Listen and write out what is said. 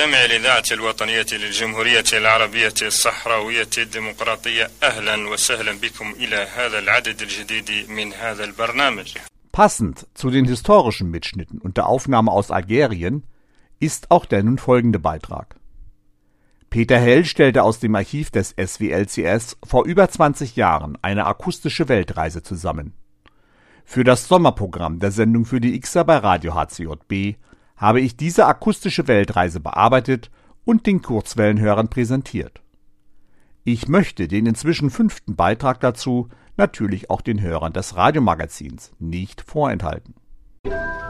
مستمع الإذاعة الوطنية للجمهورية العربية الصحراوية الديمقراطية، أهلا وسهلا بكم إلى هذا العدد الجديد من هذا البرنامج. Passend zu den historischen Mitschnitten und der Aufnahme aus Algerien ist auch der nun folgende Beitrag. Peter Hell stellte aus dem Archiv des SWLCS vor über 20 Jahren eine akustische Weltreise zusammen. Für das Sommerprogramm der Sendung für die Xer bei Radio HCJB habe ich diese akustische Weltreise bearbeitet und den Kurzwellenhörern präsentiert. Ich möchte den inzwischen 5. Beitrag dazu natürlich auch den Hörern des Radiomagazins nicht vorenthalten.